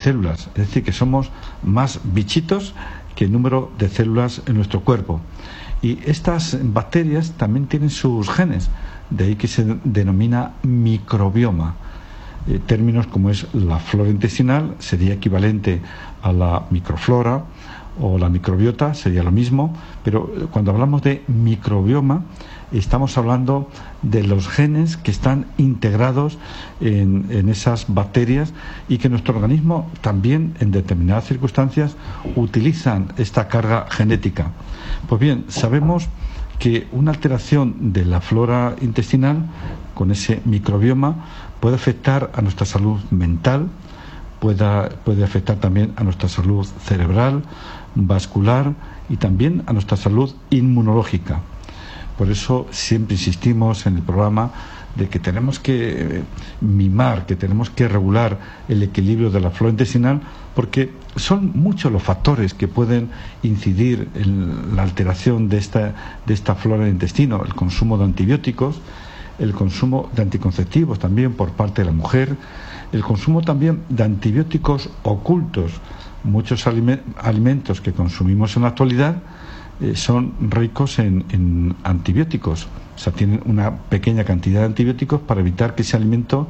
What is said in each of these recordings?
células, es decir, que somos más bichitos que el número de células en nuestro cuerpo. Y estas bacterias también tienen sus genes, de ahí que se denomina microbioma. Términos como es la flora intestinal sería equivalente a la microflora, o la microbiota sería lo mismo, pero cuando hablamos de microbioma estamos hablando de los genes que están integrados en esas bacterias y que nuestro organismo también en determinadas circunstancias utilizan esta carga genética. Pues bien, sabemos que una alteración de la flora intestinal con ese microbioma puede afectar a nuestra salud mental, puede afectar también a nuestra salud cerebral, vascular y también a nuestra salud inmunológica. Por eso siempre insistimos en el programa de que tenemos que mimar, que tenemos que regular el equilibrio de la flora intestinal, porque son muchos los factores que pueden incidir en la alteración de esta flora del intestino. El consumo de antibióticos, el consumo de anticonceptivos también por parte de la mujer, el consumo también de antibióticos ocultos. Muchos alimentos que consumimos en la actualidad son ricos en antibióticos, o sea, tienen una pequeña cantidad de antibióticos para evitar que ese alimento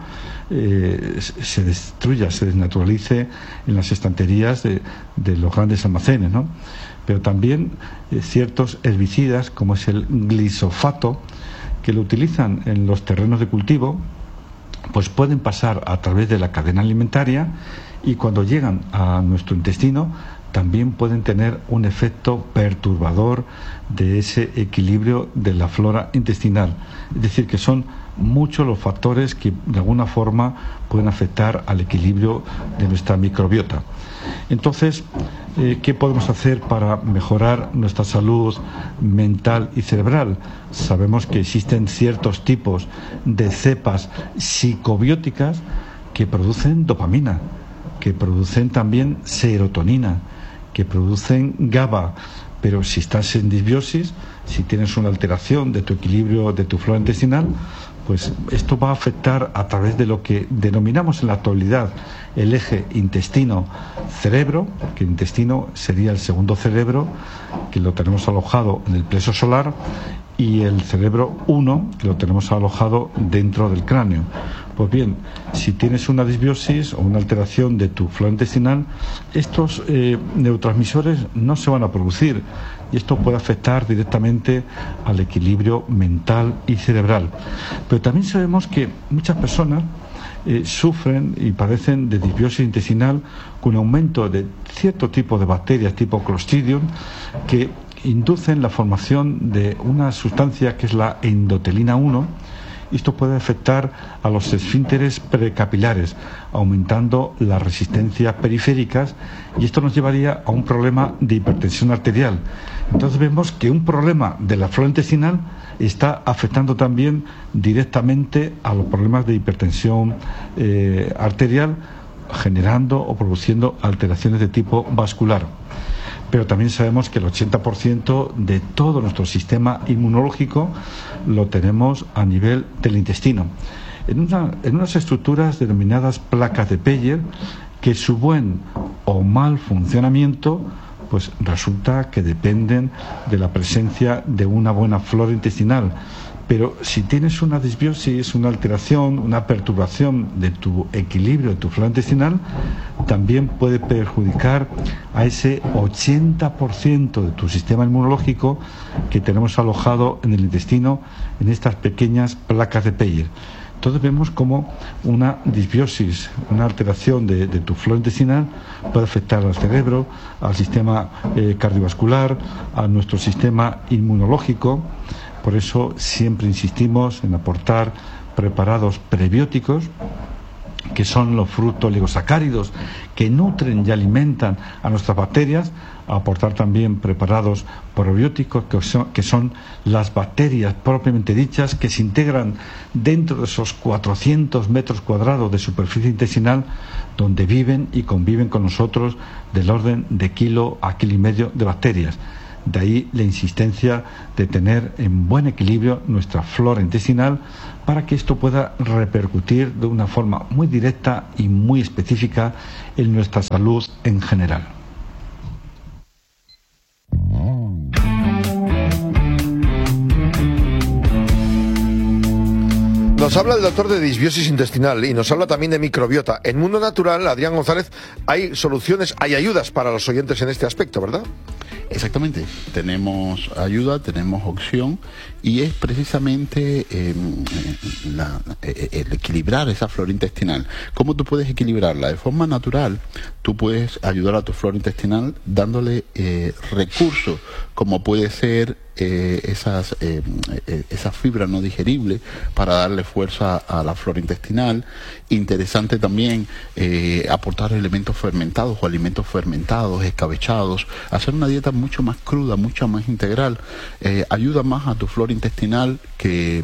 se destruya, se desnaturalice en las estanterías de los grandes almacenes, ¿no? Pero también ciertos herbicidas, como es el glisofato, que lo utilizan en los terrenos de cultivo, pues pueden pasar a través de la cadena alimentaria y cuando llegan a nuestro intestino también pueden tener un efecto perturbador de ese equilibrio de la flora intestinal. Es decir, que son muchos los factores que de alguna forma pueden afectar al equilibrio de nuestra microbiota. Entonces, ¿qué podemos hacer para mejorar nuestra salud mental y cerebral? Sabemos que existen ciertos tipos de cepas psicobióticas que producen dopamina, que producen también serotonina, que producen GABA, pero si estás en disbiosis, si tienes una alteración de tu equilibrio de tu flora intestinal, pues esto va a afectar a través de lo que denominamos en la actualidad el eje intestino-cerebro, que el intestino sería el segundo cerebro, que lo tenemos alojado en el plexo solar, y el cerebro 1, que lo tenemos alojado dentro del cráneo. Pues bien, si tienes una disbiosis o una alteración de tu flora intestinal, estos neurotransmisores no se van a producir y esto puede afectar directamente al equilibrio mental y cerebral. Pero también sabemos que muchas personas sufren y padecen de disbiosis intestinal con aumento de cierto tipo de bacterias tipo Clostridium que inducen la formación de una sustancia que es la endotelina 1. Esto puede afectar a los esfínteres precapilares, aumentando las resistencias periféricas, y esto nos llevaría a un problema de hipertensión arterial. Entonces vemos que un problema de la flora intestinal está afectando también directamente a los problemas de hipertensión arterial, generando o produciendo alteraciones de tipo vascular. Pero también sabemos que el 80% de todo nuestro sistema inmunológico lo tenemos a nivel del intestino, en unas estructuras denominadas placas de Peyer, que su buen o mal funcionamiento pues resulta que dependen de la presencia de una buena flora intestinal. Pero si tienes una disbiosis, una alteración, una perturbación de tu equilibrio de tu flora intestinal, también puede perjudicar a ese 80% de tu sistema inmunológico que tenemos alojado en el intestino, en estas pequeñas placas de Peyer. Entonces vemos cómo una disbiosis, una alteración de tu flora intestinal puede afectar al cerebro, al sistema cardiovascular, a nuestro sistema inmunológico. Por eso siempre insistimos en aportar preparados prebióticos, que son los frutos oligosacáridos que nutren y alimentan a nuestras bacterias, a aportar también preparados probióticos, que son las bacterias propiamente dichas, que se integran dentro de esos 400 metros cuadrados de superficie intestinal donde viven y conviven con nosotros del orden de kilo a kilo y medio de bacterias. De ahí la insistencia de tener en buen equilibrio nuestra flora intestinal para que esto pueda repercutir de una forma muy directa y muy específica en nuestra salud en general. Nos habla el doctor de disbiosis intestinal y nos habla también de microbiota. En Mundo Natural, Adrián González, hay soluciones, hay ayudas para los oyentes en este aspecto, ¿verdad? Exactamente, tenemos ayuda, tenemos opción y es precisamente el equilibrar esa flora intestinal. ¿Cómo tú puedes equilibrarla? De forma natural, tú puedes ayudar a tu flora intestinal dándole recursos como puede ser esa fibra no digerible para darle fuerza a la flora intestinal. Interesante también aportar elementos fermentados o alimentos fermentados, escabechados, hacer una dieta mucho más cruda, mucho más integral, ayuda más a tu flora intestinal que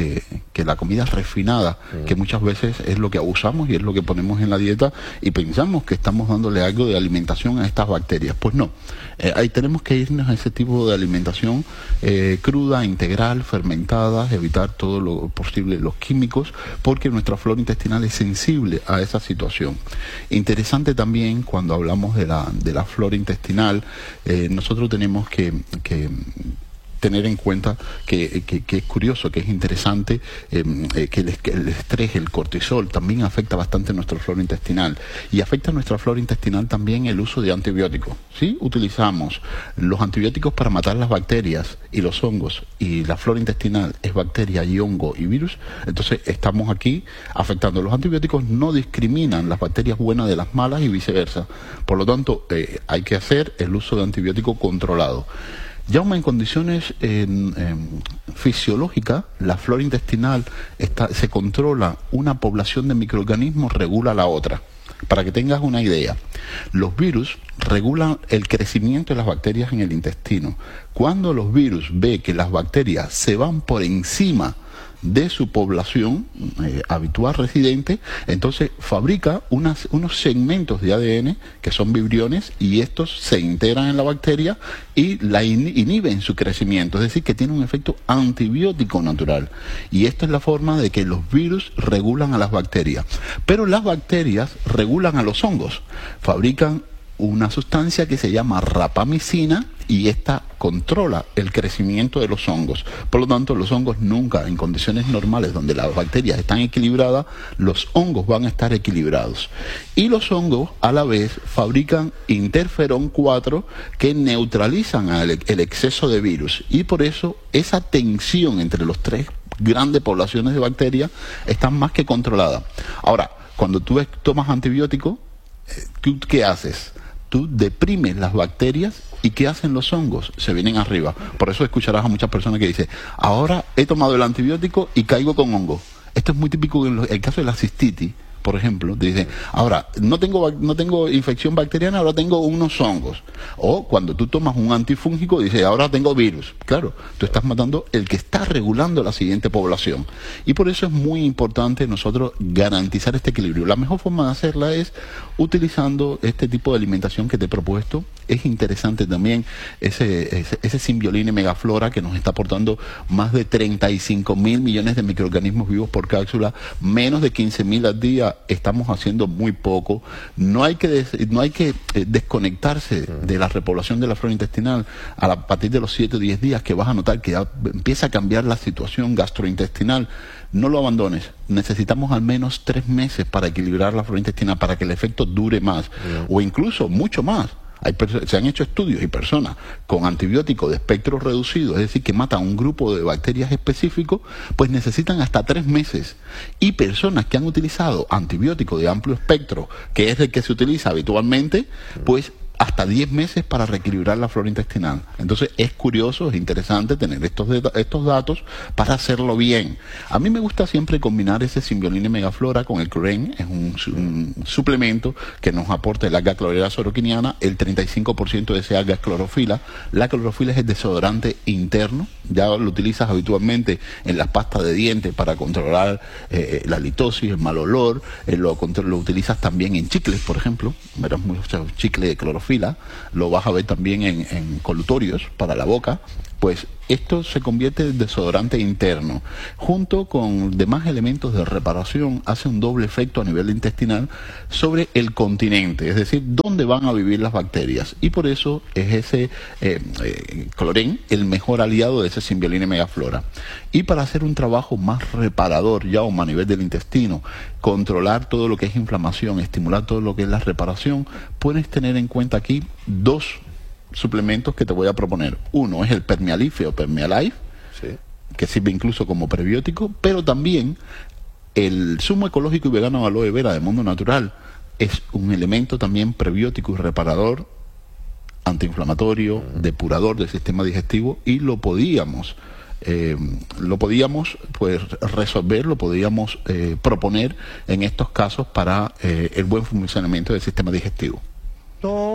la comida refinada, que muchas veces es lo que abusamos y es lo que ponemos en la dieta y pensamos que estamos dándole algo de alimentación a estas bacterias. Pues no, ahí tenemos que irnos a ese tipo de alimentación cruda, integral, fermentada, evitar todo lo posible los químicos, porque nuestra flora intestinal es sensible a esa situación. Interesante también cuando hablamos de la flora intestinal, nosotros tenemos que tener en cuenta que es curioso, que es interesante, que el estrés, el cortisol, también afecta bastante nuestra flora intestinal. Y afecta a nuestra flora intestinal también el uso de antibióticos. ¿Sí? Utilizamos los antibióticos para matar las bacterias y los hongos, y la flora intestinal es bacteria y hongo y virus, entonces estamos aquí afectando. Los antibióticos no discriminan las bacterias buenas de las malas y viceversa. Por lo tanto, hay que hacer el uso de antibiótico controlado. Ya en condiciones fisiológicas, la flora intestinal se controla, una población de microorganismos regula la otra. Para que tengas una idea, los virus regulan el crecimiento de las bacterias en el intestino. Cuando los virus ven que las bacterias se van por encima de su población habitual residente, entonces fabrica unos segmentos de ADN que son vibriones, y estos se integran en la bacteria y la inhiben su crecimiento, es decir, que tiene un efecto antibiótico natural. Y esta es la forma de que los virus regulan a las bacterias. Pero las bacterias regulan a los hongos, fabrican una sustancia que se llama rapamicina, y esta controla el crecimiento de los hongos. Por lo tanto, los hongos nunca, en condiciones normales donde las bacterias están equilibradas, los hongos van a estar equilibrados. Y los hongos, a la vez, fabrican interferón 4 que neutralizan el exceso de virus. Y por eso, esa tensión entre los tres grandes poblaciones de bacterias está más que controlada. Ahora, cuando tú tomas antibiótico, ¿tú qué haces? Tú deprimes las bacterias, y ¿qué hacen los hongos? Se vienen arriba. Por eso escucharás a muchas personas que dicen, ahora he tomado el antibiótico y caigo con hongo. Esto es muy típico en el caso de la cistitis, por ejemplo. Dicen, ahora no tengo infección bacteriana, ahora tengo unos hongos. O cuando tú tomas un antifúngico, dices, ahora tengo virus. Claro, tú estás matando el que está regulando la siguiente población. Y por eso es muy importante nosotros garantizar este equilibrio. La mejor forma de hacerla es utilizando este tipo de alimentación que te he propuesto. Es interesante también ese Symbioline Megaflora, que nos está aportando más de 35.000 millones de microorganismos vivos por cápsula, menos de 15.000 al día. Estamos haciendo muy poco. No hay que desconectarse de la repoblación de la flora intestinal a partir de los 7 o 10 días, que vas a notar que ya empieza a cambiar la situación gastrointestinal. No lo abandones. Necesitamos al menos 3 meses para equilibrar la flora intestinal, para que el efecto dure más, o incluso mucho más. Se han hecho estudios y personas con antibióticos de espectro reducido, es decir, que matan a un grupo de bacterias específicos, pues necesitan hasta 3 meses. Y personas que han utilizado antibióticos de amplio espectro, que es el que se utiliza habitualmente, pues hasta 10 meses para reequilibrar la flora intestinal. Entonces es curioso, es interesante tener estos datos para hacerlo bien. A mí me gusta siempre combinar ese Symbioline Megaflora con el Chlorine. Es un suplemento que nos aporta el alga clorela soroquiniana, el 35% de ese alga es clorofila. La clorofila es el desodorante interno, ya lo utilizas habitualmente en las pastas de dientes para controlar la litosis, el mal olor, lo utilizas también en chicles, por ejemplo, verás muchos chicles de clorofila, fila, lo vas a ver también en colutorios para la boca. Pues esto se convierte en desodorante interno. Junto con demás elementos de reparación, hace un doble efecto a nivel intestinal sobre el continente, es decir, dónde van a vivir las bacterias. Y por eso es ese Clorén el mejor aliado de ese Symbiolina Megaflora. Y para hacer un trabajo más reparador ya a nivel del intestino, controlar todo lo que es inflamación, estimular todo lo que es la reparación, puedes tener en cuenta aquí dos suplementos que te voy a proponer. Uno es el Permialife o Permialife, sí, que sirve incluso como prebiótico, pero también el zumo ecológico y vegano de aloe vera de Mundo Natural es un elemento también prebiótico y reparador, antiinflamatorio, depurador del sistema digestivo, y lo podíamos pues resolver, lo podíamos proponer en estos casos para el buen funcionamiento del sistema digestivo.